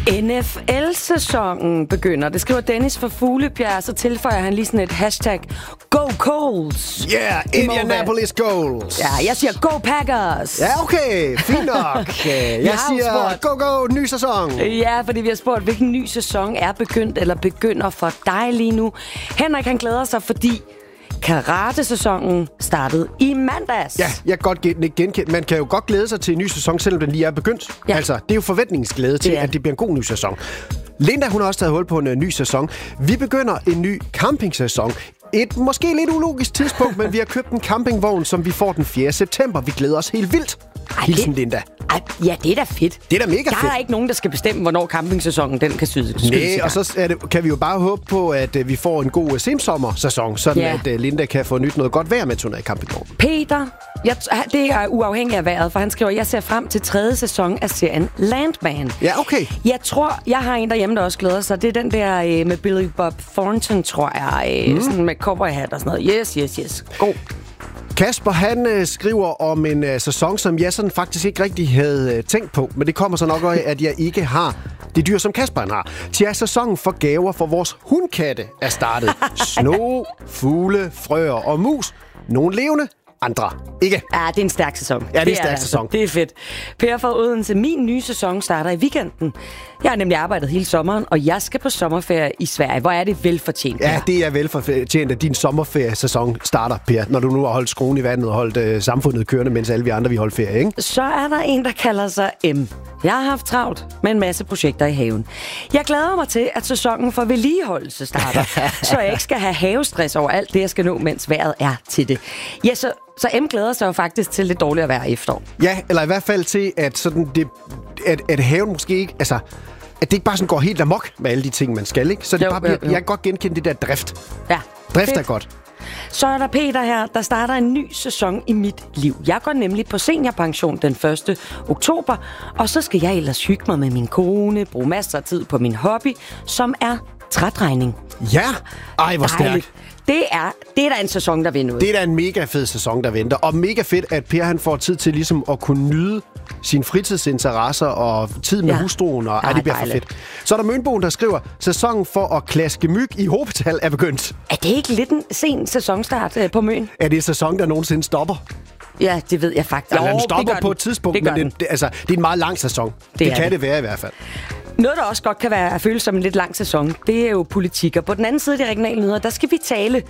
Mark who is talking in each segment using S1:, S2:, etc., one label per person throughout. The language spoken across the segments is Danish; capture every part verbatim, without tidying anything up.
S1: N F L-sæsonen begynder. Det skriver Dennis fra Fuglebjerg, så tilføjer han lige sådan et hashtag Go Coles.
S2: Yeah, Indianapolis Colts.
S1: Ja, jeg siger Go Packers.
S2: Ja, okay, fint nok. Jeg siger Go Go, ny sæson.
S1: Ja, fordi vi har spurgt, hvilken ny sæson er begyndt eller begynder for dig lige nu. Henrik, han glæder sig, fordi karate-sæsonen startede i mandags.
S2: Ja, jeg kan godt genkende. Man kan jo godt glæde sig til en ny sæson, selvom den lige er begyndt. Ja. Altså, det er jo forventningsglæde til, at det bliver en god ny sæson. Linda, hun har også taget hul på en uh, ny sæson. Vi begynder en ny campingsæson. Et måske lidt ulogisk tidspunkt, men vi har købt en campingvogn, som vi får den fjerde september. Vi glæder os helt vildt.
S1: Ej,
S2: Hilsen,
S1: det,
S2: Linda.
S1: Ej, ja, det er da fedt.
S2: Det er da mega
S1: der
S2: fedt.
S1: Der er ikke nogen, der skal bestemme, hvornår campingsæsonen den kan sydes.
S2: Nej, og så er det, kan vi jo bare håbe på, at uh, vi får en god uh, simsommer-sæson, sådan
S1: ja.
S2: at uh, Linda kan få nyt noget godt vejr med turneret i campingvognen.
S1: Peter, jeg, det er uafhængigt af vejret, for han skriver, jeg ser frem til tredje sæson af serien Landman.
S2: Ja, okay.
S1: Jeg tror, jeg har en derhjemme, der også glæder sig. Det er den der øh, med Billy Bob Thornton, tror jeg. Øh, mm. Sådan med cowboyhat og sådan noget. Yes, yes, yes. God.
S2: Kasper, han øh, skriver om en øh, sæson, som jeg sådan faktisk ikke rigtig havde øh, tænkt på. Men det kommer så nok af, at jeg ikke har det dyr, som Kasper han har. Til at sæsonen for gaver for vores hundkatte er startet. Sno, fugle, frøer og mus. Nogle levende, andre ikke.
S1: Ja, det er en stærk sæson.
S2: Ja, det er en stærk sæson.
S1: Det er fedt. Per fra Odense, min nye sæson starter i weekenden. Jeg har nemlig arbejdet hele sommeren, og jeg skal på sommerferie i Sverige. Hvor er det velfortjent?
S2: Ja, det er velfortjent, at din sommerferiesæson starter, Per. Når du nu har holdt skruen i vandet og holdt øh, samfundet kørende, mens alle vi andre vi holdt ferie, ikke?
S1: Så er der en, der kalder sig M. Jeg har haft travlt med en masse projekter i haven. Jeg glæder mig til, at sæsonen for vedligeholdelse starter, så jeg ikke skal have havestress over alt det, jeg skal nå, mens vejret er til det. Ja, så, så M glæder sig jo faktisk til lidt dårligere vejr efterår.
S2: Ja, eller i hvert fald til, at, sådan det, at, at haven måske ikke... Altså, at det ikke bare sådan går helt amok med alle de ting, man skal, ikke? Så det
S1: jo,
S2: bare bliver,
S1: jo, jo.
S2: jeg kan godt genkende det der drift.
S1: Ja.
S2: Drift
S1: fedt.
S2: er godt.
S1: Så er der Peter her, der starter en ny sæson i mit liv. Jeg går nemlig på seniorpension den første oktober, og så skal jeg ellers hygge mig med min kone, bruge masser af tid på min hobby, som er trædrejning.
S2: Ja! Ej, hvor stærkt.
S1: Det er, det er da en sæson, der vil noget.
S2: Det er da en mega fed sæson, der venter. Og mega fedt, at Per han får tid til ligesom at kunne nyde sine fritidsinteresser og tid med ja. hustruen. Og, ej, det bliver for fedt. Så er der Mønbogen, der skriver, sæsonen for at klaske myg i hobetal er begyndt. Er
S1: det ikke lidt en sen sæsonstart øh, på Møn?
S2: Er det en sæson, der nogensinde stopper?
S1: Ja, det ved jeg faktisk.
S2: Ja, den stopper på et tidspunkt,
S1: det
S2: men det, det, altså, det er en meget lang sæson. Det, det kan det. det være i hvert fald.
S1: Noget, der også godt kan være at føle som en lidt lang sæson, det er jo politik. Og på den anden side af de regionale nyheder, der skal vi tale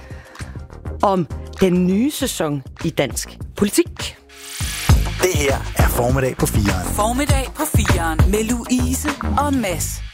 S1: om den nye sæson i dansk politik.
S3: Det her er Formiddag på fireren.
S4: Formiddag på fireren med Louise og Mads.